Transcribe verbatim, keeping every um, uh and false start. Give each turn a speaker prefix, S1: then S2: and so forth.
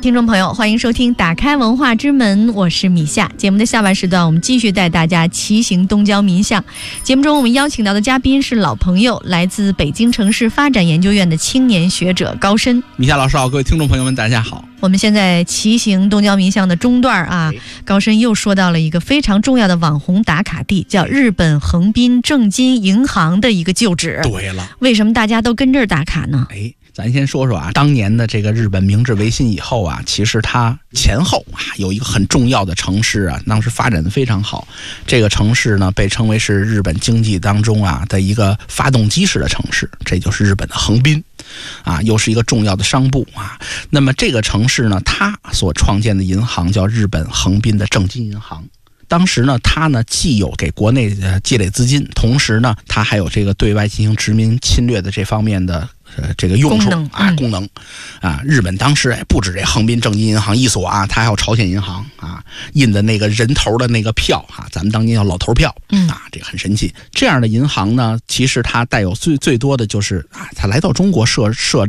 S1: 听众朋友，欢迎收听打开文化之门，我是米夏。节目的下半时段，我们继续带大家骑行东郊民巷。节目中我们邀请到的嘉宾是老朋友，来自北京城市发展研究院的青年学者高深。
S2: 米夏老师好，各位听众朋友们大家好。
S1: 我们现在骑行东郊民巷的中段啊，高深又说到了一个非常重要的网红打卡地，叫日本横滨正金银行的一个旧址。
S2: 对了，
S1: 为什么大家都跟这儿打卡呢？
S2: 哎，咱先说说啊，当年的这个日本明治维新以后啊，其实它前后啊有一个很重要的城市啊，当时发展的非常好。这个城市呢，被称为是日本经济当中啊的一个发动机式的城市，这就是日本的横滨。啊，又是一个重要的商埠啊。那么这个城市呢，它所创建的银行叫日本横滨的正金银行。当时呢，它呢既有给国内积累资金，同时呢，它还有这个对外进行殖民侵略的这方面的呃这个用处啊功能啊。日本当时哎不止这横滨正金银行一所啊，它还有朝鲜银行啊，印的那个人头的那个票啊，咱们当年叫老头票啊，这个很神奇。这样的银行呢，其实它带有最最多的就是啊，它来到中国设设